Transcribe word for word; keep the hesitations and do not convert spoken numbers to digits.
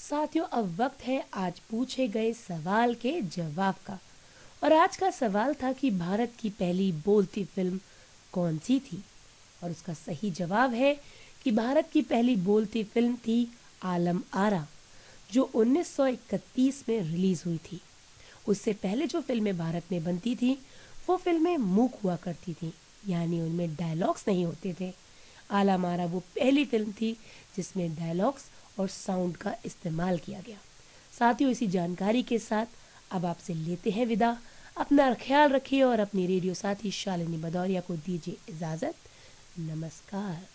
साथियों, अब वक्त है आज पूछे गए सवाल के जवाब का। और आज का सवाल था कि भारत की पहली बोलती फिल्म कौन सी थी। और उसका सही जवाब है कि भारत की पहली बोलती फिल्म थी आलम आरा, जो उन्नीस सौ इकतीस में रिलीज हुई थी। उससे पहले जो फिल्में भारत में बनती थी वो फिल्में मूक हुआ करती थी, यानी उनमें डायलॉग्स नहीं होते थे। आला मारा वो पहली फिल्म थी जिसमें डायलॉग्स और साउंड का इस्तेमाल किया गया। साथियों, इसी जानकारी के साथ अब आपसे लेते हैं विदा। अपना ख्याल रखिए और अपनी रेडियो साथी शालिनी भदौरिया को दीजिए इजाज़त। नमस्कार।